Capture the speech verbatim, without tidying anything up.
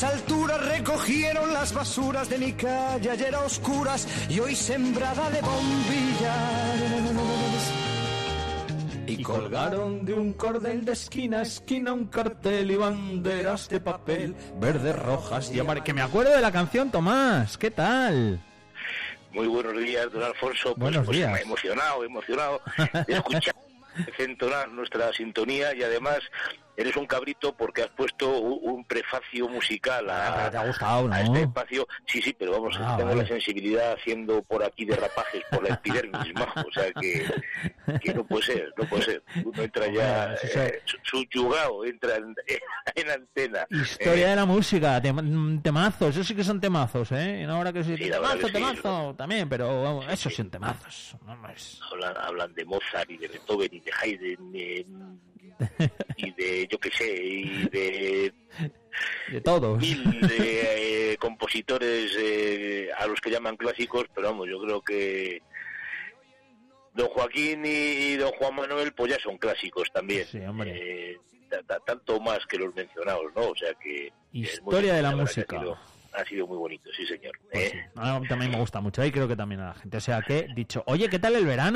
Alturas recogieron las basuras de mi calle ayer a oscuras y hoy sembrada de bombillas. Y colgaron de un cordel de esquina a esquina un cartel y banderas de papel verdes, rojas y amarillas. Que me acuerdo de la canción, Tomás. ¿Qué tal? Muy buenos días, don Alfonso. Pues, buenos pues, días. Emocionado, emocionado de escuchar, de entonar nuestra sintonía y además eres un cabrito porque has puesto un prefacio musical a, ah, te ha gustado, ¿no? a este espacio. Sí, sí, pero vamos, ah, tengo vale. la sensibilidad haciendo por aquí derrapajes por la epidermis, majo, o sea que, que no puede ser, no puede ser. Uno entra ya eh, subyugado, entra en, en antena. Historia eh, de la música, tem- temazos, eso sí que son temazos, ¿eh? Y no ahora que sí, Sí, temazo, sí, temazo, sí. también, pero vamos, Sí, esos sí. son temazos. No es... hablan, hablan de Mozart y de Beethoven y de Haydn eh, y de, yo qué sé, y de de todos. mil de, eh, compositores eh, a los que llaman clásicos, pero vamos, yo creo que don Joaquín y don Juan Manuel pues ya son clásicos también. Sí, hombre. Eh, t- t- tanto más que los mencionados, ¿no? O sea que... Historia de la música. Ha sido, ha sido muy bonito, sí señor. Pues ¿eh? sí. A mí también me gusta mucho y creo que también a la gente. O sea que, dicho, oye, ¿qué tal el verano?